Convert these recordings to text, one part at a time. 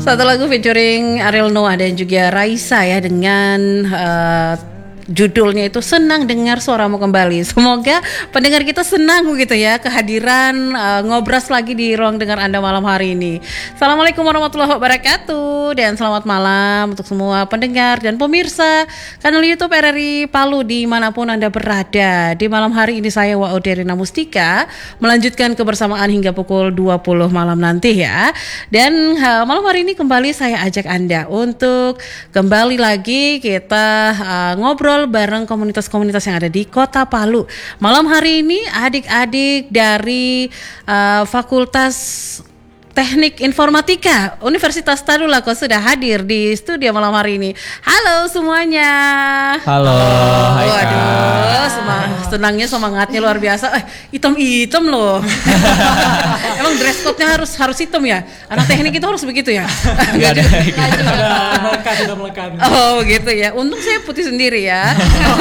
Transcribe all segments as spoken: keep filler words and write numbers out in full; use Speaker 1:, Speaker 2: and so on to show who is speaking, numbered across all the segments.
Speaker 1: Satu lagu featuring Ariel Noah dan juga Raisa ya dengan uh, judulnya itu Senang Dengar Suaramu Kembali. Semoga pendengar kita senang begitu ya kehadiran uh, ngobras lagi di ruang dengar Anda malam hari ini. Assalamualaikum warahmatullahi wabarakatuh dan selamat malam untuk semua pendengar dan pemirsa kanal YouTube R R I Palu dimanapun Anda berada. Di malam hari ini saya Wauderina Mustika melanjutkan kebersamaan hingga pukul dua puluh malam nanti ya. Dan uh, malam hari ini kembali saya ajak Anda untuk kembali lagi kita uh, ngobrol bareng komunitas-komunitas yang ada di Kota Palu. Malam hari ini adik-adik dari uh, Fakultas Teknik Informatika Universitas Tadulako sudah hadir di studio malam hari ini. Halo semuanya.
Speaker 2: Halo. Hai Kak.
Speaker 1: Waduh, semang, senangnya semangatnya luar biasa. Eh, hitam-hitam loh. Emang dress code-nya harus harus hitam ya? Anak teknik itu harus begitu ya?
Speaker 2: Enggak ada.
Speaker 3: Sudah melekat, sudah melekat.
Speaker 1: Oh gitu ya. Untung saya putih sendiri ya.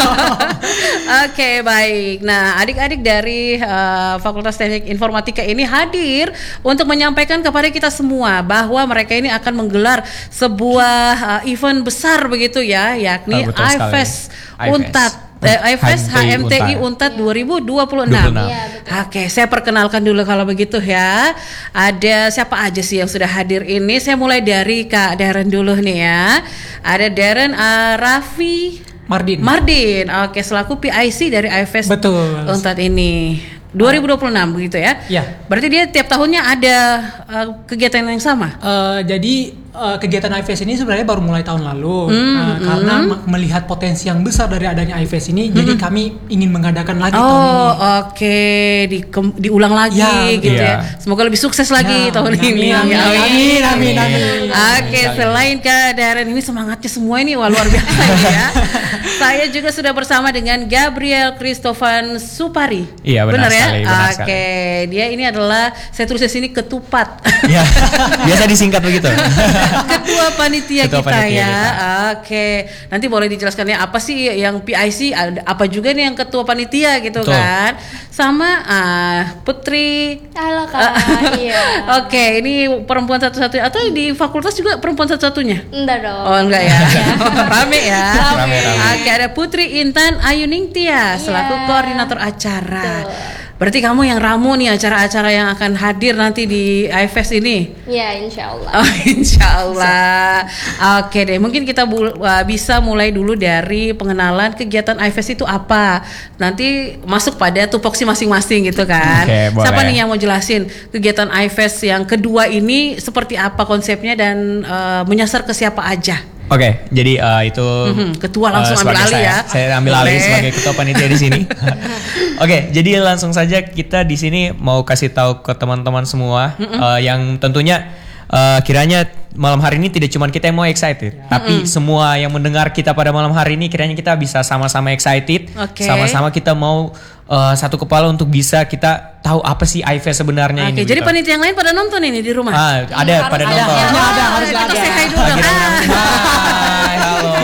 Speaker 1: Oke, okay, baik. Nah, adik-adik dari uh, Fakultas Teknik Informatika ini hadir untuk menyampaikan kepada kita semua bahwa mereka ini akan menggelar sebuah uh, event besar begitu ya, yakni
Speaker 2: oh,
Speaker 1: I F E S Untat. I F E S H M T I Untat dua ribu dua puluh enam. Ya, Oke, saya perkenalkan dulu kalau begitu ya. Ada siapa aja sih yang sudah hadir ini? Saya mulai dari Kak Darren dulu nih ya. Ada Darren uh, Raffi
Speaker 3: Mardin.
Speaker 1: Mardin. Oke, selaku P I C dari I F E S
Speaker 3: Betul.
Speaker 1: Untat ini. dua ribu dua puluh enam begitu ya?
Speaker 3: Ya.
Speaker 1: Berarti dia tiap tahunnya ada uh, kegiatan yang sama?
Speaker 3: Uh, jadi uh, kegiatan I F E S ini sebenarnya baru mulai tahun lalu.
Speaker 1: Hmm,
Speaker 3: uh,
Speaker 1: hmm.
Speaker 3: Karena m- melihat potensi yang besar dari adanya I F E S ini, hmm. jadi kami ingin mengadakan lagi
Speaker 1: oh,
Speaker 3: tahun ini.
Speaker 1: Oh oke, okay. Di, ke- diulang lagi
Speaker 3: ya,
Speaker 1: gitu
Speaker 2: iya.
Speaker 1: ya. Semoga lebih sukses lagi
Speaker 3: ya,
Speaker 1: tahun
Speaker 3: amin,
Speaker 1: ini.
Speaker 3: Amin, amin, amin, amin, amin.
Speaker 1: Oke, okay, selain Kak Darren ini semangatnya semua ini wah luar biasa ya. Saya juga sudah bersama dengan Gabriel Christovan Supari.
Speaker 2: Iya benar,
Speaker 1: benar ya?
Speaker 2: sekali. Benar
Speaker 1: Oke,
Speaker 2: sekali.
Speaker 1: dia ini adalah saya tulis di sini ketupat.
Speaker 2: Ya, biasa disingkat begitu.
Speaker 1: Ketua panitia
Speaker 2: Ketua
Speaker 1: kita
Speaker 2: panitia
Speaker 1: ya.
Speaker 2: kita.
Speaker 1: Oke, nanti boleh dijelaskan ya apa sih yang P I C, ada apa juga nih yang ketua panitia gitu. Betul. Kan? Sama uh, Putri.
Speaker 4: Halo Kak.
Speaker 1: Uh,
Speaker 4: iya.
Speaker 1: Oke, ini perempuan satu-satunya atau di fakultas juga perempuan satu-satunya?
Speaker 4: Enggak dong.
Speaker 1: Oh enggak ya. Rame ya.
Speaker 2: Rame, rame.
Speaker 1: Oke, ada Putri Intan Ayuningstia selaku
Speaker 4: Iya.
Speaker 1: koordinator acara.
Speaker 4: Betul.
Speaker 1: Berarti kamu yang ramu nih acara-acara yang akan hadir nanti di I F E S ini.
Speaker 4: Ya, insya Allah.
Speaker 1: Oh, insya Allah. Oke deh, mungkin kita bu- uh, bisa mulai dulu dari pengenalan kegiatan I F E S itu apa. Nanti masuk pada tupoksi masing-masing gitu kan.
Speaker 2: Oke, boleh.
Speaker 1: Siapa nih yang mau jelasin kegiatan I F E S yang kedua ini seperti apa konsepnya dan uh, menyasar ke siapa aja?
Speaker 2: Oke, okay, jadi uh, itu
Speaker 1: Mm-hmm, ketua langsung
Speaker 2: uh,
Speaker 1: ambil
Speaker 2: sebagai
Speaker 1: alih
Speaker 2: saya.
Speaker 1: ya.
Speaker 2: Saya ambil alih
Speaker 1: Boleh.
Speaker 2: sebagai ketua panitia di sini. Oke, okay, jadi langsung saja kita di sini mau kasih tahu ke teman-teman semua mm-hmm. uh, yang tentunya uh, kiranya malam hari ini tidak cuma kita yang mau excited, mm-hmm. tapi semua yang mendengar kita pada malam hari ini kiranya kita bisa sama-sama excited,
Speaker 1: okay.
Speaker 2: sama-sama kita mau uh, satu kepala untuk bisa kita tahu apa sih I F E S sebenarnya
Speaker 1: Oke,
Speaker 2: ini.
Speaker 1: jadi
Speaker 2: gitu.
Speaker 1: panitia yang lain pada nonton ini di rumah.
Speaker 2: Ah, ada
Speaker 4: Harus
Speaker 2: pada
Speaker 4: ada.
Speaker 2: nonton.
Speaker 3: Ada, ada, harus
Speaker 1: kita
Speaker 3: ada.
Speaker 1: say hi dulu.
Speaker 2: Lagi
Speaker 1: Ah.
Speaker 2: nonton. Hai, halo.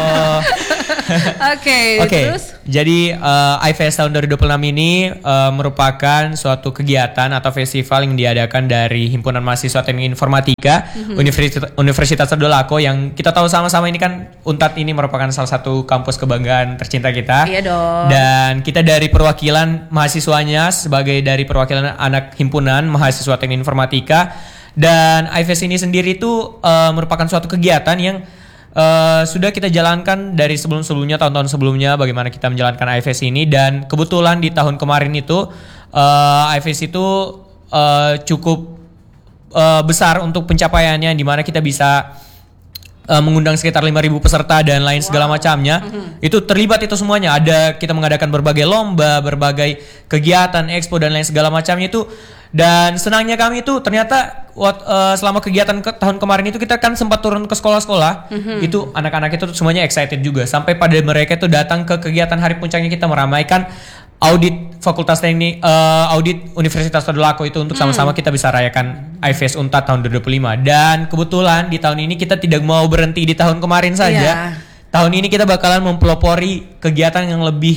Speaker 1: Oke,
Speaker 2: Oke,
Speaker 1: terus
Speaker 2: jadi uh, I F E S tahun dua ribu dua puluh enam ini uh, merupakan suatu kegiatan atau festival yang diadakan dari Himpunan Mahasiswa Teknik Informatika mm-hmm. Universitas, Universitas Tadulako yang kita tahu sama-sama ini kan Untat ini merupakan salah satu kampus kebanggaan tercinta kita.
Speaker 1: Iya dong.
Speaker 2: Dan kita dari perwakilan mahasiswanya sebagai dari perwakilan anak Himpunan Mahasiswa Teknik Informatika dan I F E S ini sendiri itu uh, merupakan suatu kegiatan yang Uh, sudah kita jalankan dari sebelum-sebelumnya tahun-tahun sebelumnya bagaimana kita menjalankan I F E S ini dan kebetulan di tahun kemarin itu uh, I F E S itu uh, cukup uh, besar untuk pencapaiannya di mana kita bisa uh, mengundang sekitar lima ribu peserta dan lain segala wow. macamnya. Mm-hmm. Itu terlibat itu semuanya. Ada kita mengadakan berbagai lomba, berbagai kegiatan, expo dan lain segala macamnya itu. Dan senangnya kami itu ternyata what, uh, selama kegiatan ke, tahun kemarin itu kita kan sempat turun ke sekolah-sekolah. Mm-hmm. Itu anak-anak itu semuanya excited juga sampai pada mereka itu datang ke kegiatan hari puncaknya kita meramaikan audit Fakultas Teknik uh, audit Universitas Tadulako itu untuk sama-sama kita bisa rayakan I F E S Untat tahun dua ribu dua puluh lima. Dan kebetulan di tahun ini kita tidak mau berhenti di tahun kemarin saja. Yeah. Tahun ini kita bakalan mempelopori kegiatan yang lebih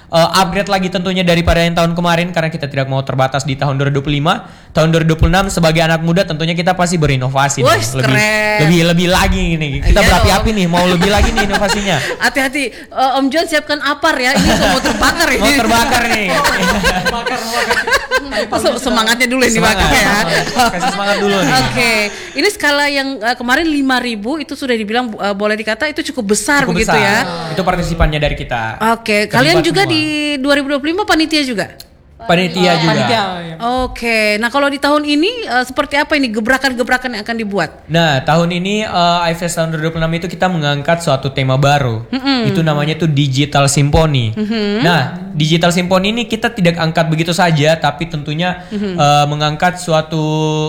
Speaker 2: uh, upgrade lagi tentunya daripada yang tahun kemarin karena kita tidak mau terbatas di tahun dua ribu dua puluh lima. Tahun dua ribu dua puluh enam sebagai anak muda tentunya kita pasti berinovasi nih.
Speaker 1: Wih,
Speaker 2: Lebih
Speaker 1: keren.
Speaker 2: lebih lebih lagi nih. Kita
Speaker 1: Iya
Speaker 2: berapi-api
Speaker 1: dong.
Speaker 2: nih, mau lebih lagi nih inovasinya.
Speaker 1: Hati-hati, eh, Om John siapkan apar ya. Ini tuh mau terbakar ini.
Speaker 2: Mau terbakar nih.
Speaker 3: Bakar, bakar.
Speaker 1: Se- Semangatnya dulu yang
Speaker 2: Semangat.
Speaker 1: dibakar ya.
Speaker 2: Kasih semangat dulu nih.
Speaker 1: Oke, ini skala yang eh, kemarin lima ribu itu sudah dibilang eh, boleh dikata itu cukup besar
Speaker 2: Cukup
Speaker 1: begitu
Speaker 2: besar.
Speaker 1: ya.
Speaker 2: Itu partisipannya dari kita.
Speaker 1: Oke, kalian
Speaker 2: Terlibat
Speaker 1: juga
Speaker 2: semua.
Speaker 1: di dua ribu dua puluh lima panitia juga?
Speaker 2: Panitia juga.
Speaker 3: Panitia, ya.
Speaker 1: Oke, nah kalau di tahun ini eh, seperti apa ini gebrakan-gebrakan yang akan dibuat?
Speaker 2: Nah, tahun ini uh, iFest tahun dua ribu dua puluh enam itu kita mengangkat suatu tema baru. Itu namanya tuh Digital Symphony. Nah, Digital Symphony ini kita tidak angkat begitu saja, tapi tentunya uh, mengangkat suatu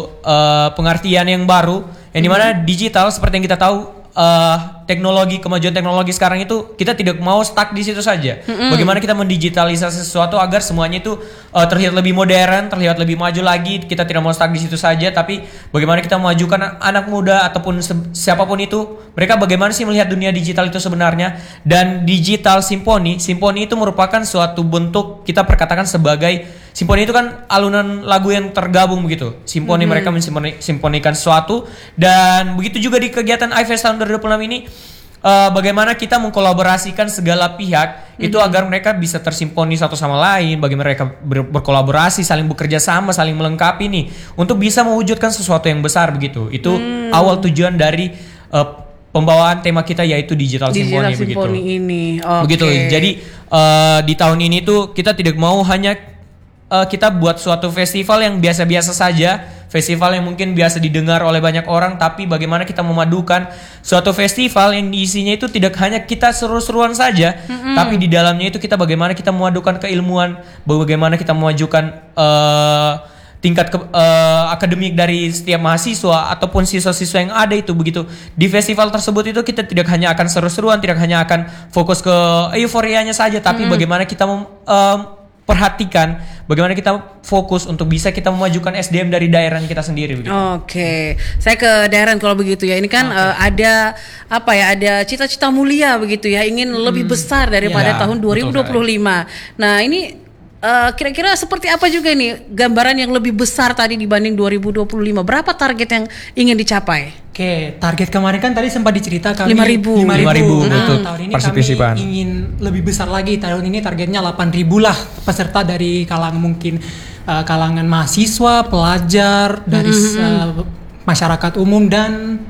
Speaker 2: uh, pengertian yang baru, yang dimana digital seperti yang kita tahu. Uh, teknologi kemajuan teknologi sekarang itu kita tidak mau stuck di situ saja. Mm-hmm. Bagaimana kita mendigitalisasi sesuatu agar semuanya itu uh, terlihat lebih modern, terlihat lebih maju lagi. Kita tidak mau stuck di situ saja, tapi bagaimana kita memajukan anak muda ataupun se- siapapun itu, mereka bagaimana sih melihat dunia digital itu sebenarnya. Dan Digital Symphony, Symphony itu merupakan suatu bentuk kita perkatakan sebagai simfoni itu kan alunan lagu yang tergabung begitu. Simfoni mm-hmm. mereka mensimfonikan sesuatu, dan begitu juga di kegiatan iFest tahun dua ribu dua puluh enam ini uh, bagaimana kita mengkolaborasikan segala pihak mm-hmm. itu agar mereka bisa tersimponi satu sama lain, bagaimana mereka ber- berkolaborasi, saling bekerja sama, saling melengkapi nih untuk bisa mewujudkan sesuatu yang besar begitu. Itu mm. awal tujuan dari uh, pembawaan tema kita yaitu Digital,
Speaker 1: Digital
Speaker 2: Symphony begitu.
Speaker 1: Symphony ini. Okay.
Speaker 2: Begitu. Jadi uh, di tahun ini tuh kita tidak mau hanya Uh, kita buat suatu festival yang biasa-biasa saja, festival yang mungkin biasa didengar oleh banyak orang, tapi bagaimana kita memadukan suatu festival yang isinya itu tidak hanya kita seru-seruan saja, mm-hmm. tapi di dalamnya itu kita bagaimana kita memadukan keilmuan, bagaimana kita memajukan uh, tingkat ke, uh, akademik dari setiap mahasiswa ataupun siswa-siswa yang ada itu begitu. Di festival tersebut itu kita tidak hanya akan seru-seruan, tidak hanya akan fokus ke euforianya saja, tapi mm-hmm. bagaimana kita mem, um, perhatikan bagaimana kita fokus untuk bisa kita memajukan S D M dari daerahnya kita sendiri begitu.
Speaker 1: Oke, saya ke Darren kalau begitu ya. Ini kan okay. uh, ada apa ya? Ada cita-cita mulia begitu ya, ingin hmm. lebih besar daripada
Speaker 2: ya,
Speaker 1: tahun dua ribu dua puluh lima. Nah, ini uh, kira-kira seperti apa juga ini gambaran yang lebih besar tadi dibanding dua ribu dua puluh lima? Berapa target yang ingin dicapai?
Speaker 3: Oke, target kemarin kan tadi sempat dicerita kami
Speaker 1: lima ribu.
Speaker 2: lima ribu
Speaker 3: Nah,
Speaker 2: betul.
Speaker 3: tahun ini
Speaker 2: Partisipan.
Speaker 3: kami ingin lebih besar lagi. Tahun ini targetnya delapan ribu lah peserta dari kalangan mungkin uh, kalangan mahasiswa, pelajar, dari
Speaker 1: Mm-hmm.
Speaker 3: uh, masyarakat umum dan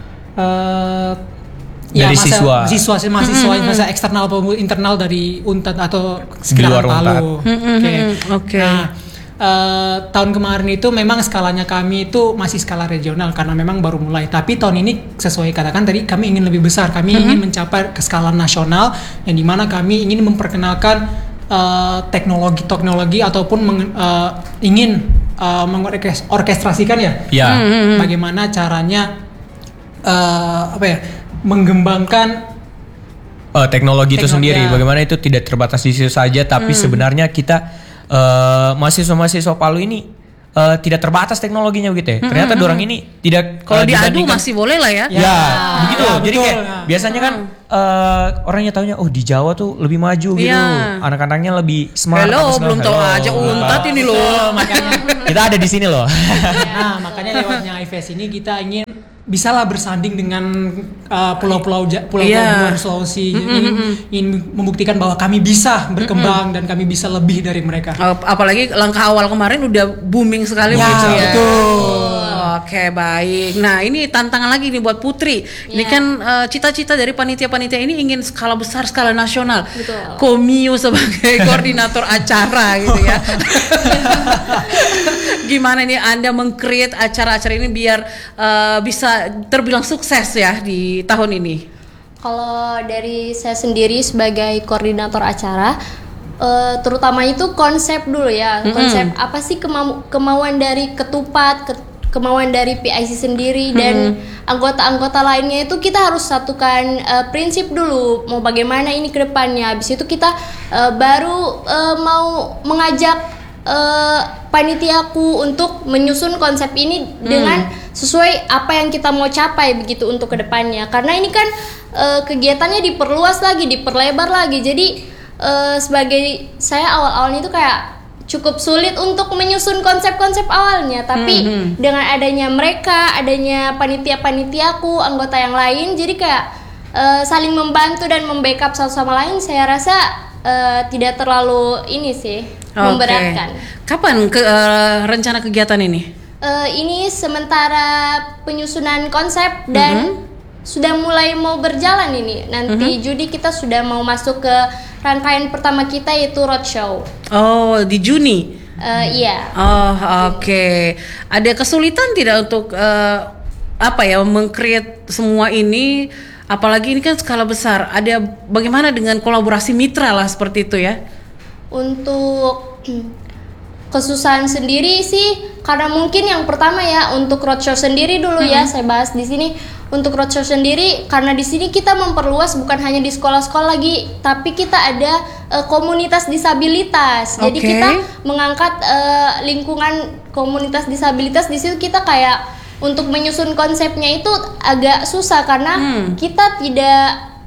Speaker 3: uh,
Speaker 2: dari
Speaker 3: masa,
Speaker 2: siswa.
Speaker 3: siswa mahasiswa mm-hmm. masa eksternal atau internal dari Unpad atau sekitaran Palu. Oke.
Speaker 1: Mm-hmm. Okay.
Speaker 3: Nah, Uh, tahun kemarin itu memang skalanya kami itu masih skala regional karena memang baru mulai. Tapi tahun ini sesuai katakan tadi kami ingin lebih besar. Kami mm-hmm. ingin mencapai ke skala nasional yang dimana kami ingin memperkenalkan uh, teknologi-teknologi ataupun meng, uh, ingin uh, mengorkestrasikan ya.
Speaker 2: Ya.
Speaker 1: Mm-hmm.
Speaker 3: Bagaimana caranya uh, apa ya mengembangkan
Speaker 2: Uh, teknologi, teknologi itu sendiri.
Speaker 3: ya.
Speaker 2: Bagaimana itu tidak terbatas di situ saja, tapi mm. sebenarnya kita Uh, mahasiswa-mahasiswa Palu ini uh, tidak terbatas teknologinya begitu ya. Mm-hmm. Ternyata dorang ini tidak
Speaker 1: kalau
Speaker 2: uh,
Speaker 1: diadu masih boleh lah ya.
Speaker 2: Ya, ya begitu.
Speaker 3: Ya,
Speaker 2: Jadi
Speaker 3: betul,
Speaker 2: kayak
Speaker 3: ya.
Speaker 2: biasanya kan uh, orangnya taunya oh di Jawa tuh lebih maju gitu.
Speaker 1: Ya.
Speaker 2: Anak-anaknya lebih smart.
Speaker 1: Hello,
Speaker 2: apa segala.
Speaker 1: belum tahu
Speaker 2: Hello.
Speaker 1: aja Unpad ini loh.
Speaker 3: makanya
Speaker 2: Kita ada di sini loh.
Speaker 3: Nah, makanya lewatnya iFest ini kita ingin bisalah bersanding dengan uh, pulau-pulau ja- pulau-pulau
Speaker 1: Yeah.
Speaker 3: luar Sulawesi,
Speaker 1: Mm-mm.
Speaker 3: ingin, ingin membuktikan bahwa kami bisa berkembang Mm-mm. dan kami bisa lebih dari mereka.
Speaker 1: Ap- Apalagi langkah awal kemarin udah booming sekali
Speaker 3: Ya,
Speaker 1: begitu ya.
Speaker 3: betul.
Speaker 1: Oke, baik. Nah, ini tantangan lagi nih buat Putri. Ini
Speaker 4: Ya.
Speaker 1: kan uh, cita-cita dari panitia-panitia ini ingin skala besar, skala nasional.
Speaker 4: Betul.
Speaker 1: Komio sebagai koordinator acara gitu ya. Gimana nih Anda meng-create acara-acara ini biar uh, bisa terbilang sukses ya di tahun ini?
Speaker 4: Kalau dari saya sendiri sebagai koordinator acara, uh, terutama itu konsep dulu ya.
Speaker 1: Mm-mm.
Speaker 4: Konsep apa sih kemau- kemauan dari ketupat, ke- kemauan dari P I C sendiri dan anggota-anggota lainnya itu kita harus satukan uh, prinsip dulu. Mau bagaimana ini ke depannya. Habis itu kita uh, baru uh, mau mengajak Uh, panitiaku untuk menyusun konsep ini hmm. dengan sesuai apa yang kita mau capai begitu untuk kedepannya, karena ini kan uh, kegiatannya diperluas lagi, diperlebar lagi, jadi uh, sebagai saya awal-awalnya itu kayak cukup sulit untuk menyusun konsep-konsep awalnya, tapi
Speaker 1: Hmm, hmm.
Speaker 4: dengan adanya mereka, adanya panitia-panitiaku, anggota yang lain, jadi kayak uh, saling membantu dan membackup satu sama lain. Saya rasa uh, tidak terlalu ini sih
Speaker 1: Oke.
Speaker 4: memberatkan.
Speaker 1: Kapan ke, eh, rencana kegiatan ini?
Speaker 4: Uh, ini sementara penyusunan konsep dan sudah mulai mau berjalan ini. Nanti Juni kita sudah mau masuk ke rangkaian pertama kita yaitu roadshow.
Speaker 1: Oh, di Juni.
Speaker 4: Uh, iya.
Speaker 1: Oh, oke. Ada kesulitan tidak untuk eh, apa ya meng-create semua ini? Apalagi ini kan skala besar. Ada bagaimana dengan kolaborasi mitra lah seperti itu ya?
Speaker 4: Untuk kesusahan sendiri sih, karena mungkin yang pertama ya untuk roadshow sendiri dulu ya saya bahas di sini. Untuk roadshow sendiri, karena di sini kita memperluas bukan hanya di sekolah-sekolah lagi, tapi kita ada uh, komunitas disabilitas. Jadi
Speaker 1: Oke.
Speaker 4: kita mengangkat uh, lingkungan komunitas disabilitas. Di situ kita kayak untuk menyusun konsepnya itu agak susah karena
Speaker 1: Hmm.
Speaker 4: kita tidak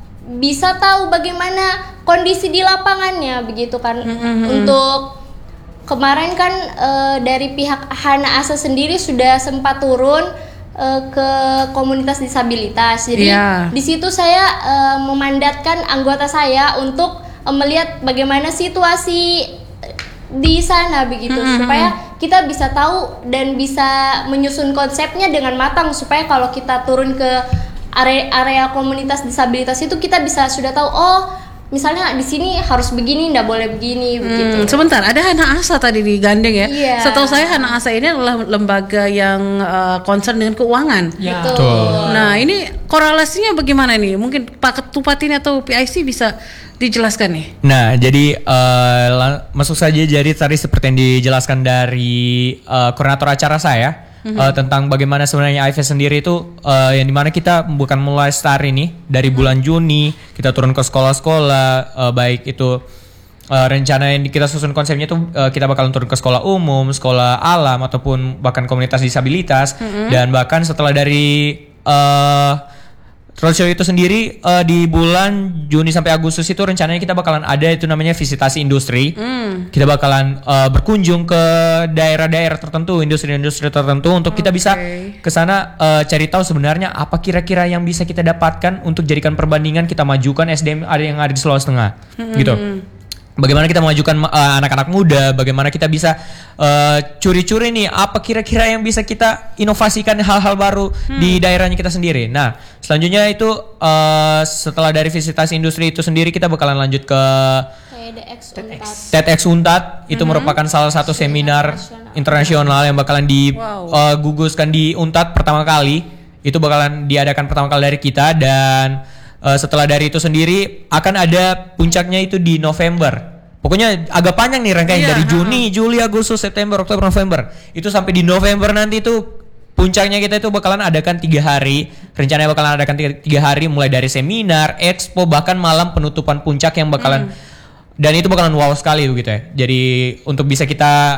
Speaker 4: bisa tahu bagaimana kondisi di lapangannya begitu kan. Untuk kemarin kan eh, dari pihak Hana Asa sendiri sudah sempat turun eh, ke komunitas disabilitas. Jadi
Speaker 1: Iya.
Speaker 4: di situ saya eh, memandatkan anggota saya untuk eh, melihat bagaimana situasi di sana begitu supaya kita bisa tahu dan bisa menyusun konsepnya dengan matang supaya kalau kita turun ke area area komunitas disabilitas itu kita bisa sudah tahu, oh misalnya di sini harus begini, nggak boleh begini begitu.
Speaker 1: Hmm, sebentar, ada Hana Asa tadi digandeng ya.
Speaker 4: Iya.
Speaker 1: Setahu saya Hana Asa ini adalah lembaga yang eh, concern dengan keuangan.
Speaker 3: Ya.
Speaker 4: Betul.
Speaker 1: Nah, ini korelasinya bagaimana nih? Mungkin Pak Ketupat ini atau P I C bisa dijelaskan nih.
Speaker 2: Nah, jadi eh, la- masuk saja jadi tadi seperti yang dijelaskan dari eh, koordinator acara saya eh, tentang bagaimana sebenarnya I F S sendiri itu eh, yang dimana kita bukan mulai start ini dari bulan Juni kita turun ke sekolah-sekolah eh, baik itu eh, rencana yang kita susun konsepnya itu eh, kita bakalan turun ke sekolah umum, sekolah alam ataupun bahkan komunitas disabilitas dan bahkan setelah dari eh, roadshow itu sendiri eh, di bulan Juni sampai Agustus itu rencananya kita bakalan ada itu namanya visitasi industri. Kita bakalan eh, berkunjung ke daerah-daerah tertentu, industri-industri tertentu untuk kita bisa ke sana eh, cari tahu sebenarnya apa kira-kira yang bisa kita dapatkan untuk jadikan perbandingan kita majukan S D M ada yang ada di Sulawesi Tengah. Gitu. Bagaimana kita mengajukan uh, anak-anak muda, bagaimana kita bisa uh, curi-curi nih apa kira-kira yang bisa kita inovasikan hal-hal baru di daerahnya kita sendiri. Nah, selanjutnya itu uh, setelah dari visitasi industri itu sendiri kita bakalan lanjut ke
Speaker 4: TEDx Unpad.
Speaker 2: TEDx Unpad. Itu merupakan salah satu seminar internasional yang bakalan diguguskan di Unpad pertama kali. Itu bakalan diadakan pertama kali dari kita dan Uh, setelah dari itu sendiri akan ada puncaknya itu di November. Pokoknya agak panjang nih rangkaian
Speaker 1: Iya,
Speaker 2: dari
Speaker 1: ha-ha.
Speaker 2: Juni, Juli, Agustus, September, Oktober, November. Itu sampai di November nanti itu puncaknya kita itu bakalan adakan tiga hari. Rencananya bakalan adakan tiga, tiga hari mulai dari seminar, expo, bahkan malam penutupan puncak yang bakalan dan itu bakalan wow sekali begitu ya. Jadi untuk bisa kita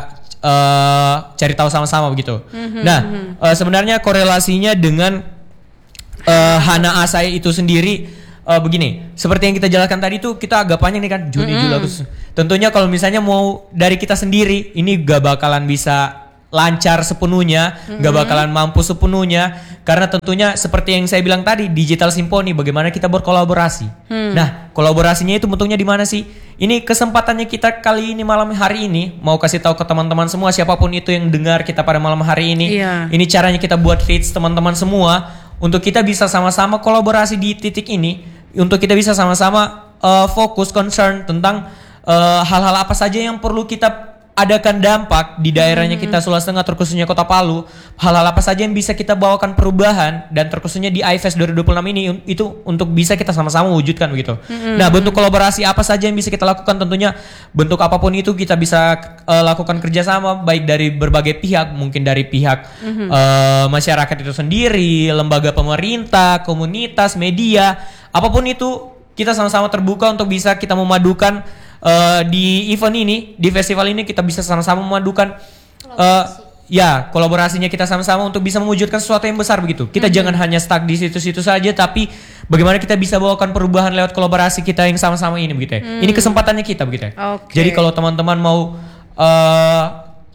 Speaker 2: uh, cari tahu sama-sama begitu. Nah, uh, sebenarnya korelasinya dengan Uh, Hana Asa itu sendiri uh, begini, seperti yang kita jelaskan tadi tuh kita agak panjang nih kan Juni, Juli, Agustus. Tentunya kalau misalnya mau dari kita sendiri ini gak bakalan bisa lancar sepenuhnya, gak bakalan mampu sepenuhnya karena tentunya seperti yang saya bilang tadi Digital Symphony bagaimana kita berkolaborasi. Nah, kolaborasinya itu bentuknya di mana sih? Ini kesempatannya kita kali ini malam hari ini mau kasih tahu ke teman-teman semua siapapun itu yang dengar kita pada malam hari ini.
Speaker 1: Iya.
Speaker 2: Ini caranya kita buat reach teman-teman semua untuk kita bisa sama-sama kolaborasi di titik ini, untuk kita bisa sama-sama uh, fokus concern tentang uh, hal-hal apa saja yang perlu kita adakan dampak di daerahnya kita Sulawesi Tengah terkhususnya Kota Palu, hal-hal apa saja yang bisa kita bawakan perubahan dan terkhususnya di I F S dua ribu dua puluh enam ini itu untuk bisa kita sama-sama wujudkan begitu. Nah, bentuk kolaborasi apa saja yang bisa kita lakukan tentunya bentuk apapun itu kita bisa uh, lakukan kerjasama baik dari berbagai pihak, mungkin dari pihak uh, masyarakat itu sendiri, lembaga pemerintah, komunitas, media, apapun itu kita sama-sama terbuka untuk bisa kita memadukan Uh, di event ini, di festival ini kita bisa sama-sama memadukan uh, ya kolaborasinya kita sama-sama untuk bisa mewujudkan sesuatu yang besar begitu. Kita jangan hanya stuck di situ-situ saja, tapi bagaimana kita bisa bawakan perubahan lewat kolaborasi kita yang sama-sama ini begitu ya. Hmm. Ini kesempatannya kita begitu ya.
Speaker 1: Okay.
Speaker 2: Jadi kalau teman-teman mau uh,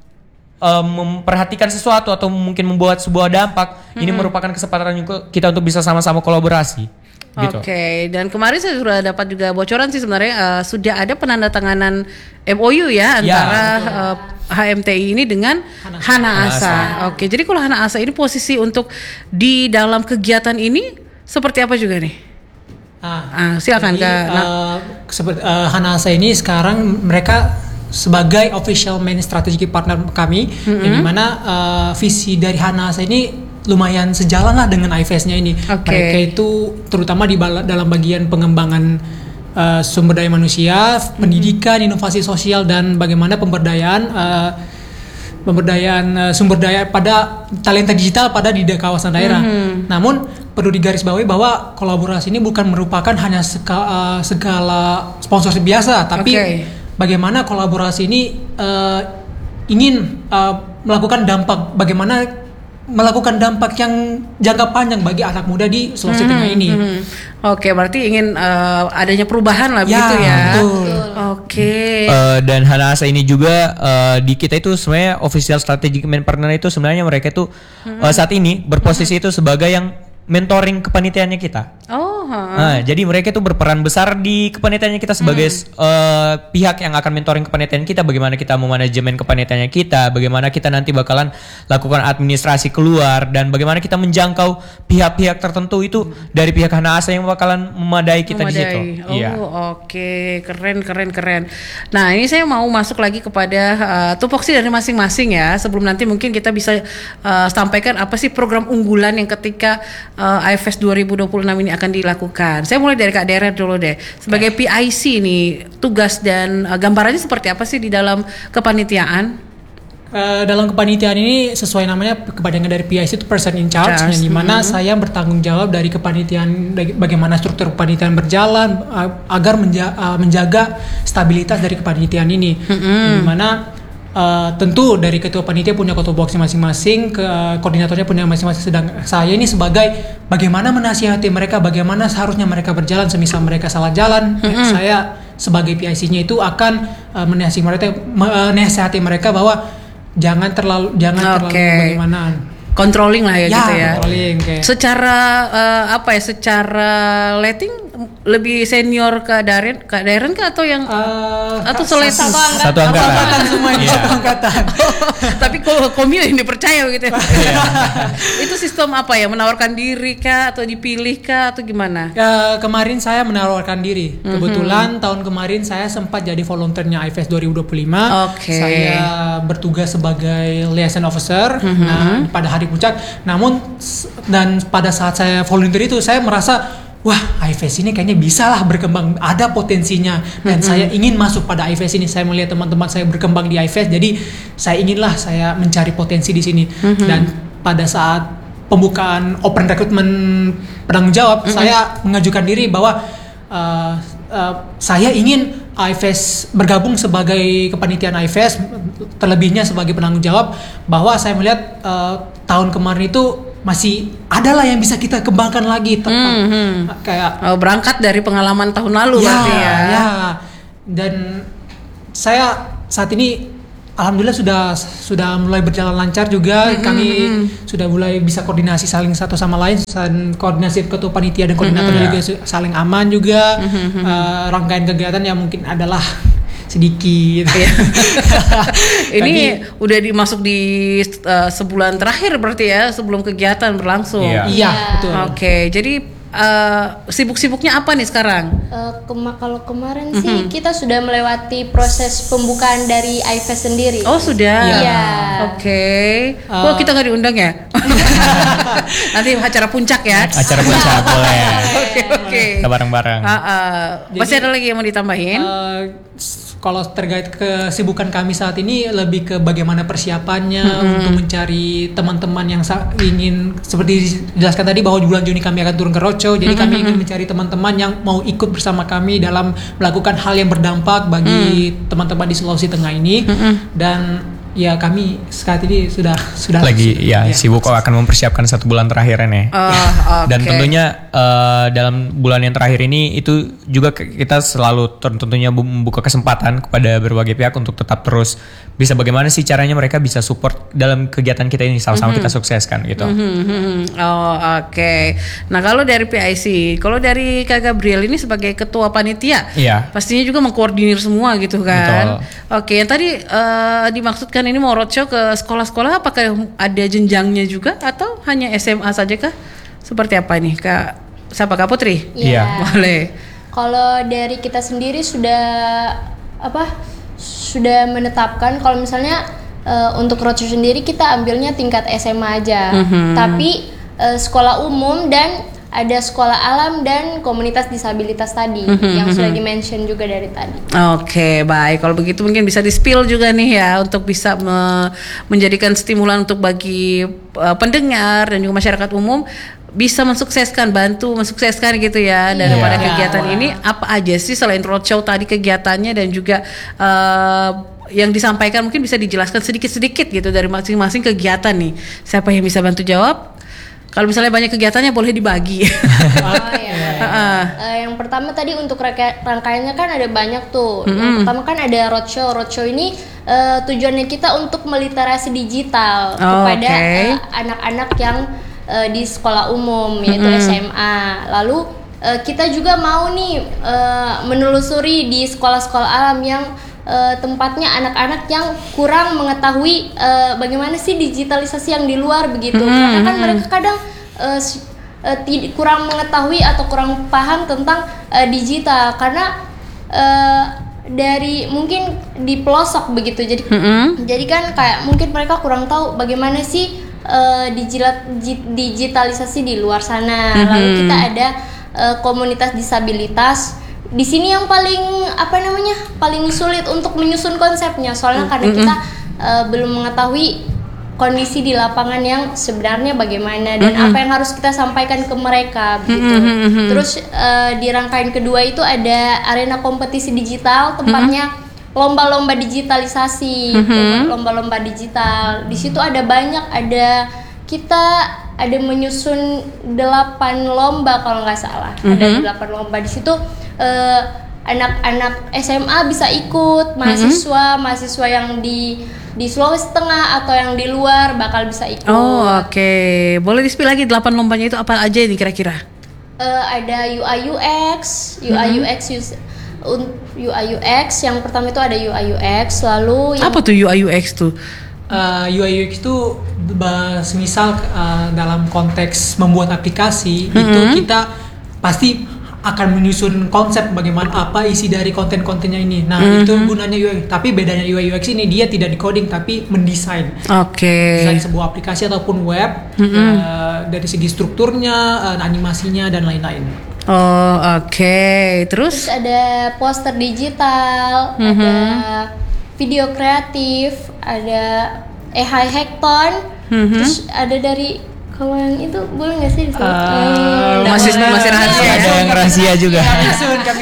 Speaker 2: uh, memperhatikan sesuatu atau mungkin membuat sebuah dampak, hmm. ini merupakan kesempatan kita untuk bisa sama-sama kolaborasi. Gitu.
Speaker 1: Oke, okay. Dan kemarin saya sudah dapat juga bocoran sih sebenarnya uh, sudah ada penandatanganan M O U ya antara ya, uh, H M T I ini dengan Hana Asa. Oke, okay. Jadi kalau Hana Asa ini posisi untuk di dalam kegiatan ini seperti apa juga nih?
Speaker 3: Ah,
Speaker 1: ah silakan
Speaker 3: jadi,
Speaker 1: Kak. Nah.
Speaker 3: Uh, seperti uh, Hana Asa ini sekarang mereka sebagai official main strategic partner kami, mm-hmm. yang dimana uh, visi dari Hana Asa ini lumayan sejalan lah dengan I F E S-nya ini. Okay. Mereka itu terutama di bala, dalam bagian pengembangan uh, sumber daya manusia, mm-hmm. pendidikan, inovasi sosial dan bagaimana pemberdayaan uh, pemberdayaan uh, sumber daya pada talenta digital pada di kawasan daerah. Mm-hmm. Namun perlu digarisbawahi bahwa kolaborasi ini bukan merupakan hanya seka, uh, segala sponsorship biasa, tapi okay. bagaimana kolaborasi ini uh, ingin uh, melakukan dampak, bagaimana melakukan dampak yang jangka panjang bagi anak muda di Sulawesi hmm, Tengah ini. Hmm.
Speaker 1: Oke, berarti ingin uh, adanya perubahan lah, ya, begitu ya.
Speaker 3: Betul.
Speaker 1: Oke.
Speaker 2: Uh, dan Hana Asa ini juga uh, di kita itu sebenarnya official strategic main partner itu sebenarnya mereka itu hmm. uh, saat ini berposisi hmm. itu sebagai yang mentoring kepanitiaannya kita.
Speaker 1: Oh.
Speaker 2: Nah, jadi mereka itu berperan besar di kepanitiaannya kita sebagai hmm. uh, pihak yang akan mentoring kepanitiaan kita, bagaimana kita memanajemen kepanitiaannya kita, bagaimana kita nanti bakalan lakukan administrasi keluar, dan bagaimana kita menjangkau pihak-pihak tertentu itu dari pihak Hana Asa yang bakalan memadai kita memadai. Di situ.
Speaker 1: Oh, iya. Oke, okay. keren keren keren. Nah, ini saya mau masuk lagi kepada uh, tupoksi dari masing-masing ya. Sebelum nanti mungkin kita bisa uh, sampaikan apa sih program unggulan yang ketika uh, I F E S dua ribu dua puluh enam ini akan dilakukan. Saya mulai dari Kak Deren dulu deh. Sebagai P I C nih, tugas dan uh, gambarannya seperti apa sih di dalam kepanitiaan?
Speaker 3: Uh, dalam kepanitiaan ini sesuai namanya kepanjangan dari P I C itu person in charge, charge. yang dimana mm-hmm. saya bertanggung jawab dari kepanitiaan, bagaimana struktur kepanitiaan berjalan uh, agar menja- uh, menjaga stabilitas dari kepanitiaan ini. Mm-hmm. Yang dimana Uh, tentu dari ketua panitia punya ketua box masing-masing, ke uh, koordinatornya punya masing-masing. Sedang saya ini sebagai bagaimana menasihati mereka, bagaimana seharusnya mereka berjalan semisal mereka salah jalan. Mm-hmm. Saya sebagai P I C-nya itu akan uh, menasihati mereka, menasihati mereka bahwa jangan terlalu jangan okay. terlalu bagaimana.
Speaker 1: Controlling lah ya, ya gitu ya.
Speaker 3: Controlling, okay.
Speaker 1: Secara uh, apa ya? Secara letting lebih senior ke Daren, Kak Daren kah atau yang uh, atau selet
Speaker 2: satu angkatan, satu angkatan
Speaker 3: semuanya yeah. satu angkatan.
Speaker 1: Tapi kok komio yang dipercaya gitu. Itu sistem apa ya? Menawarkan diri kah atau dipilih kah atau gimana?
Speaker 3: Uh, kemarin saya menawarkan diri. Mm-hmm. Kebetulan tahun kemarin saya sempat jadi volunteernya I F E S dua ribu dua puluh lima. Okay. Saya bertugas sebagai liaison officer. Mm-hmm. Nah, pada hari puncak. Namun dan pada saat saya volunteer itu saya merasa wah, I F E S ini kayaknya bisa lah berkembang, ada potensinya, dan mm-hmm. saya ingin masuk pada I F E S ini. Saya melihat teman-teman saya berkembang di I F E S, jadi saya inginlah saya mencari potensi di sini. Mm-hmm. Dan pada saat pembukaan open recruitment penanggung jawab, mm-hmm. saya mengajukan diri bahwa uh, uh, saya ingin I F E S bergabung sebagai kepanitiaan I F E S, terlebihnya sebagai penanggung jawab, bahwa saya melihat uh, tahun kemarin itu masih ada lah yang bisa kita kembangkan lagi, tentang hmm, kayak
Speaker 1: oh, berangkat dari pengalaman tahun lalu,
Speaker 3: ya,
Speaker 1: berarti ya.
Speaker 3: ya. Dan saya saat ini alhamdulillah sudah sudah mulai berjalan lancar juga. Hmm, Kami hmm. sudah mulai bisa koordinasi saling satu sama lain, dan koordinasi ketua panitia dan koordinator hmm, juga ya. saling aman juga. Hmm, uh, rangkaian kegiatan yang mungkin adalah sedikit.
Speaker 1: Ini Tapi, udah dimasuk di uh, sebulan terakhir berarti ya, sebelum kegiatan berlangsung.
Speaker 3: Iya, iya betul.
Speaker 1: Oke, okay, jadi uh, sibuk-sibuknya apa nih sekarang?
Speaker 4: Uh, kema- kalau kemarin mm-hmm. sih kita sudah melewati proses pembukaan dari I F E S sendiri.
Speaker 1: Oh sudah.
Speaker 4: Iya.
Speaker 1: Oke. Okay. Uh, Kok kita nggak diundang ya? Nanti acara puncak ya.
Speaker 2: Acara puncak boleh.
Speaker 1: Oke oke.
Speaker 2: Kita bareng-bareng.
Speaker 1: Uh, uh, masih ada lagi yang mau ditambahin? Uh,
Speaker 3: Kalau terkait kesibukan kami saat ini lebih ke bagaimana persiapannya hmm. untuk mencari teman-teman yang sa- ingin, seperti dijelaskan tadi bahwa di bulan Juni kami akan turun ke Roco, jadi hmm. kami ingin mencari teman-teman yang mau ikut bersama kami dalam melakukan hal yang berdampak bagi hmm. teman-teman di Sulawesi Tengah ini. Hmm. Dan Ya kami saat ini sudah sudah
Speaker 2: Lagi
Speaker 3: sudah,
Speaker 2: ya, sibuk akan mempersiapkan satu bulan terakhir nih.
Speaker 1: Oh, oke.
Speaker 2: Dan tentunya uh, dalam bulan yang terakhir ini itu juga ke- kita selalu tentunya bu- membuka kesempatan kepada berbagai pihak untuk tetap terus bisa bagaimana sih caranya mereka bisa support dalam kegiatan kita ini sama-sama kita sukseskan gitu.
Speaker 1: Mhm. Oh, oke. Nah, kalau dari P I C, kalau dari Kak Gabriel ini sebagai ketua panitia,
Speaker 2: Iya.
Speaker 1: pastinya juga mengkoordinir semua gitu kan.
Speaker 2: Betul.
Speaker 1: Oke, yang tadi eh, dimaksudkan ini mau roadshow ke sekolah-sekolah, apakah ada jenjangnya juga atau hanya S M A saja kah? Seperti apa nih, Kak? Siapa, Kak Putri?
Speaker 2: Iya.
Speaker 1: Boleh.
Speaker 4: Kalau dari kita sendiri sudah apa? Sudah menetapkan kalau misalnya eh, untuk roadshow sendiri kita ambilnya tingkat S M A aja. Tapi eh, sekolah umum dan ada sekolah alam dan komunitas disabilitas tadi yang sudah di-mention juga dari tadi.
Speaker 1: Oke, baik. Kalau begitu mungkin bisa di-spill juga nih ya untuk bisa me- menjadikan stimulan untuk bagi uh, pendengar dan juga masyarakat umum bisa mensukseskan, bantu mensukseskan gitu ya daripada
Speaker 3: Iya.
Speaker 1: kegiatan ini. Apa aja sih selain roadshow tadi kegiatannya dan juga uh, yang disampaikan mungkin bisa dijelaskan sedikit-sedikit gitu dari masing-masing kegiatan nih. Siapa yang bisa bantu jawab? Kalau misalnya banyak kegiatannya boleh dibagi.
Speaker 4: Oh iya. Eh, yang pertama tadi untuk rangka- rangkaiannya kan ada banyak tuh. Yang pertama kan ada roadshow. Roadshow ini eh, tujuannya kita untuk meliterasi digital
Speaker 1: Oh,
Speaker 4: kepada
Speaker 1: oke.
Speaker 4: eh, anak-anak yang eh, di sekolah umum yaitu S M A. Lalu eh, kita juga mau nih eh, menelusuri di sekolah-sekolah alam yang eh, tempatnya anak-anak yang kurang mengetahui eh, bagaimana sih digitalisasi yang di luar begitu. Karena kan mereka kadang eh, s- eh, tid- kurang mengetahui atau kurang paham tentang eh, digital karena eh, dari mungkin di pelosok begitu. Jadi jadi kan kayak mungkin mereka kurang tahu bagaimana sih eh, digila- ji- digitalisasi di luar sana. Lalu kita ada eh, komunitas disabilitas. Di sini yang paling apa namanya paling sulit untuk menyusun konsepnya soalnya karena kita eh, belum mengetahui kondisi di lapangan yang sebenarnya bagaimana dan apa yang harus kita sampaikan ke mereka begitu. Terus eh, di rangkaian kedua itu ada arena kompetisi digital, tempatnya lomba-lomba digitalisasi, lomba-lomba digital. Di situ ada banyak, ada kita ada menyusun delapan lomba kalau nggak salah. Ada delapan lomba di situ. eh, anak-anak S M A bisa ikut, mahasiswa, mahasiswa yang di di Sulawesi Tengah atau yang di luar bakal bisa ikut.
Speaker 1: Oh, oke. Boleh di-spill lagi delapan lombanya itu apa aja nih kira-kira?
Speaker 4: Eh, ada U I U X, U I U X, us- un- U I U X. Yang pertama itu ada U I U X, lalu yang
Speaker 1: Apa tuh U I U X tuh?
Speaker 3: Uh, U I U X itu ba- semisal uh, dalam konteks membuat aplikasi itu kita pasti akan menyusun konsep bagaimana apa isi dari konten-kontennya ini. Nah itu gunanya U I U X. Tapi bedanya U I U X ini dia tidak di-coding tapi mendesain.
Speaker 1: Oke.
Speaker 3: Desain sebuah aplikasi ataupun web uh, dari segi strukturnya, uh, animasinya dan lain-lain.
Speaker 1: Oh, oke. Terus?
Speaker 4: terus ada poster digital, ada video kreatif, ada A I Hackathon, terus ada dari kalau yang itu boleh nggak sih disebut?
Speaker 3: Uh,
Speaker 1: masih masih rahasia ya.
Speaker 2: Ada yang rahasia juga.
Speaker 3: Coming coming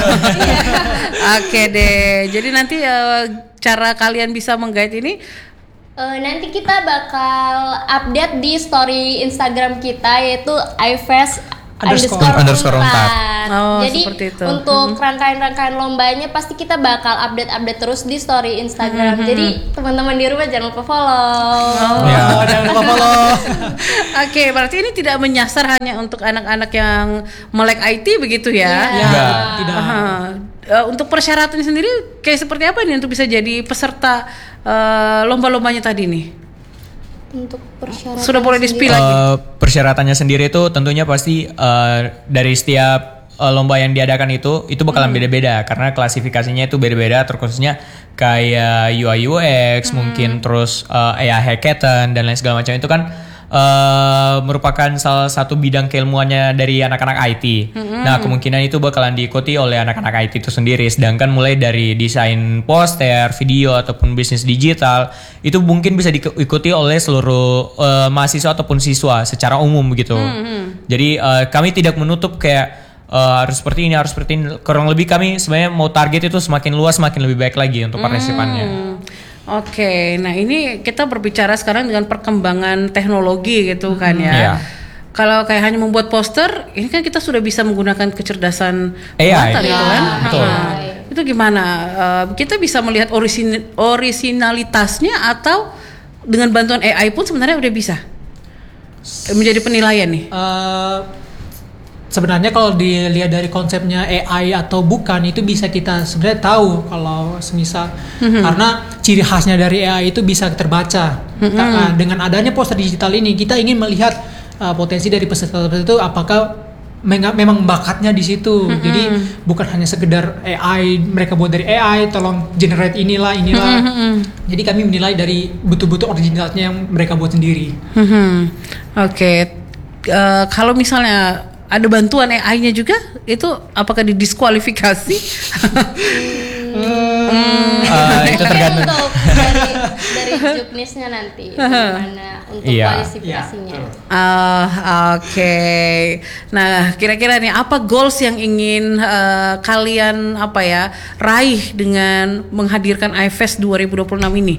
Speaker 1: Oke deh. Jadi nanti eh, cara kalian bisa menggait ini
Speaker 4: Eh, nanti kita bakal update di story Instagram kita yaitu iFest
Speaker 3: Underscore-
Speaker 4: underscore,
Speaker 2: underscore
Speaker 4: Unpad.
Speaker 1: Oh,
Speaker 4: Jadi
Speaker 1: seperti itu.
Speaker 4: untuk rangkaian-rangkaian lombanya pasti kita bakal update-update terus di story Instagram. Jadi teman-teman di rumah jangan lupa follow.
Speaker 2: Ya.
Speaker 3: Oh, jangan lupa follow.
Speaker 1: Oke, berarti ini tidak menyasar hanya untuk anak-anak yang melek I T begitu ya?
Speaker 4: Iya.
Speaker 2: Enggak.
Speaker 3: Tidak.
Speaker 1: Aha. Eh, untuk persyaratan sendiri kayak seperti apa nih untuk bisa jadi peserta eh, lomba-lombanya tadi nih?
Speaker 4: Untuk persyaratan
Speaker 1: Sudah boleh di-spill
Speaker 4: sendiri.
Speaker 1: lagi.
Speaker 2: Eh, persyaratannya sendiri itu tentunya pasti eh, dari setiap eh, lomba yang diadakan itu itu bakalan beda-beda karena klasifikasinya itu beda-beda terkhususnya kayak U I U X mungkin terus eh, A I Hackathon dan lain segala macam itu kan eh, merupakan salah satu bidang keilmuannya dari anak-anak I T. Nah kemungkinan itu bakalan diikuti oleh anak-anak I T itu sendiri. Sedangkan mulai dari desain poster, video ataupun bisnis digital itu mungkin bisa diikuti oleh seluruh eh, mahasiswa ataupun siswa secara umum begitu. Jadi eh, kami tidak menutup kayak eh, harus seperti ini, harus seperti ini. Kurang lebih kami sebenarnya mau target itu semakin luas, semakin lebih baik lagi untuk partisipannya.
Speaker 1: Hmm. Oke, nah ini kita berbicara sekarang dengan perkembangan teknologi gitu kan ya.
Speaker 2: Iya.
Speaker 1: Kalau kayak hanya membuat poster, ini kan kita sudah bisa menggunakan kecerdasan
Speaker 2: A I.
Speaker 1: buatan gitu
Speaker 4: Iya,
Speaker 1: kan.
Speaker 2: betul.
Speaker 1: Ha-ha. Itu gimana? Uh, kita bisa melihat orisin- orisinalitasnya atau dengan bantuan A I pun sebenarnya udah bisa menjadi penilaian nih.
Speaker 3: Eh, sebenarnya kalau dilihat dari konsepnya A I atau bukan itu bisa kita sebenarnya tahu kalau semisal karena ciri khasnya dari A I itu bisa terbaca. Nah, dengan adanya poster digital ini kita ingin melihat uh, potensi dari peserta itu apakah meng- memang bakatnya di situ. Jadi bukan hanya sekedar A I mereka buat dari A I tolong generate inilah inilah. Jadi kami menilai dari betul-betul originalnya yang mereka buat sendiri.
Speaker 1: Hmm, Oke, Eh, kalau misalnya ada bantuan A I-nya juga, itu apakah didiskualifikasi?
Speaker 2: Eh, itu tergantung.
Speaker 4: untuk dari dari juknisnya nanti bagaimana untuk
Speaker 2: Iya.
Speaker 4: kualifikasinya.
Speaker 1: Ah, Oke. Nah, kira-kira nih apa goals yang ingin eh, kalian apa ya raih dengan menghadirkan iFest dua ribu dua puluh enam ini?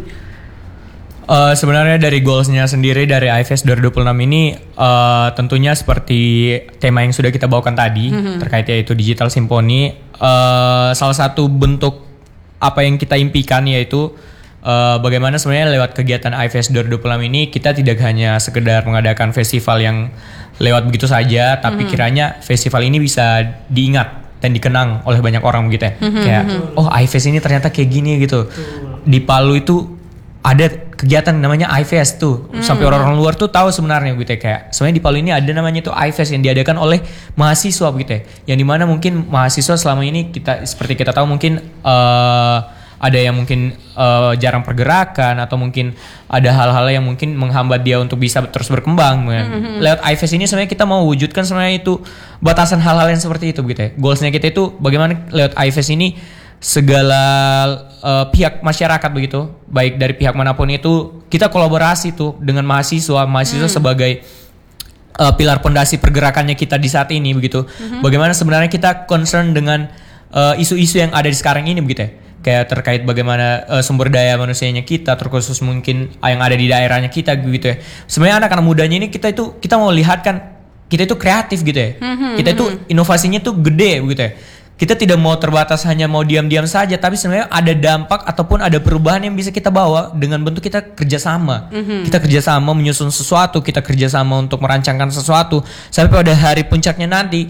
Speaker 2: Eh, sebenarnya dari goalsnya sendiri dari iFest dua ribu dua puluh enam ini eh, tentunya seperti tema yang sudah kita bawakan tadi terkait yaitu digital symphony. Eh, salah satu bentuk apa yang kita impikan yaitu eh, bagaimana sebenarnya lewat kegiatan iFest dua ribu dua puluh enam ini kita tidak hanya sekedar mengadakan festival yang lewat begitu saja, tapi kiranya festival ini bisa diingat dan dikenang oleh banyak orang gitu ya. Kayak oh iFest ini ternyata kayak gini gitu. Di Palu itu ada kegiatan namanya iFest tuh. Sampai orang-orang luar tuh tahu sebenarnya gitu ya. Kayak sebenarnya di Palu ini ada namanya tuh iFest yang diadakan oleh mahasiswa gitu ya. Yang dimana mungkin mahasiswa selama ini kita seperti kita tahu mungkin eh, ada yang mungkin eh, jarang pergerakan atau mungkin ada hal-hal yang mungkin menghambat dia untuk bisa terus berkembang. Lewat iFest ini sebenarnya kita mau wujudkan sebenarnya itu batasan hal-hal yang seperti itu gitu ya. Goalsnya kita itu bagaimana lewat iFest ini segala uh, pihak masyarakat begitu, baik dari pihak manapun itu kita kolaborasi tuh dengan mahasiswa, mahasiswa sebagai uh, pilar pondasi pergerakannya kita di saat ini begitu. Bagaimana sebenarnya kita concern dengan uh, isu-isu yang ada di sekarang ini begitu ya. Kayak terkait bagaimana uh, sumber daya manusianya kita, terkhusus mungkin yang ada di daerahnya kita gitu ya. Sebenarnya anak-anak mudanya ini kita itu kita mau lihat kan kita itu kreatif gitu ya. Kita itu inovasinya tuh gede begitu ya. Kita tidak mau terbatas hanya mau diam-diam saja, tapi sebenarnya ada dampak ataupun ada perubahan yang bisa kita bawa dengan bentuk kita kerjasama. Kita kerjasama menyusun sesuatu, kita kerjasama untuk merancangkan sesuatu, sampai pada hari puncaknya nanti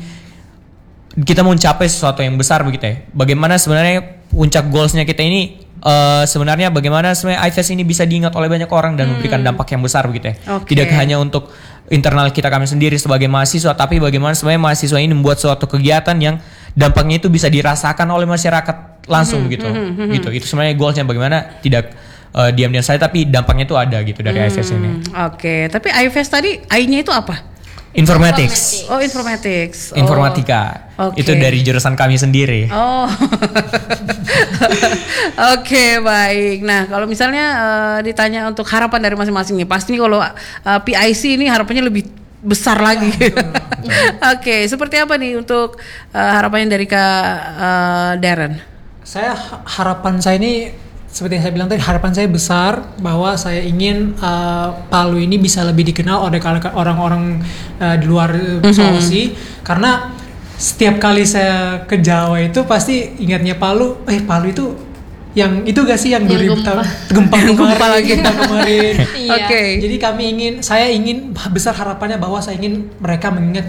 Speaker 2: kita mau mencapai sesuatu yang besar begitu ya. Bagaimana sebenarnya puncak goalsnya kita ini uh, sebenarnya bagaimana sebenarnya iFest ini bisa diingat oleh banyak orang dan memberikan dampak yang besar begitu ya.
Speaker 1: Oke.
Speaker 2: Tidak hanya untuk internal kita kami sendiri sebagai mahasiswa, tapi bagaimana sebenarnya mahasiswa ini membuat suatu kegiatan yang dampaknya itu bisa dirasakan oleh masyarakat langsung gitu. Gitu. Itu sebenarnya goalsnya bagaimana tidak uh, diam-diam saja tapi dampaknya itu ada gitu dari iFest ini.
Speaker 1: Oke, tapi iFest tadi I-nya itu apa?
Speaker 2: Informatics,
Speaker 1: Oh, informatics. Oh.
Speaker 2: informatika.
Speaker 1: Oke.
Speaker 2: Itu dari jurusan kami sendiri.
Speaker 1: Oh, oke baik. Nah kalau misalnya eh, ditanya untuk harapan dari masing-masing nih, pasti kalau eh, P I C ini harapannya lebih besar lagi. Oke, seperti apa nih untuk eh, harapannya dari Kak eh, Darren?
Speaker 3: Saya harapan saya ini seperti yang saya bilang tadi, harapan saya besar bahwa saya ingin uh, Palu ini bisa lebih dikenal oleh orang-orang uh, di luar uh, Sulawesi, karena setiap kali saya ke Jawa itu pasti ingatnya Palu, eh Palu itu yang itu gak sih yang dua ribu tahun gempa
Speaker 1: Gempa lagi.
Speaker 3: gempa kemarin.
Speaker 4: Iya.
Speaker 1: Oke.
Speaker 3: Jadi kami ingin, saya ingin besar harapannya bahwa saya ingin mereka mengingat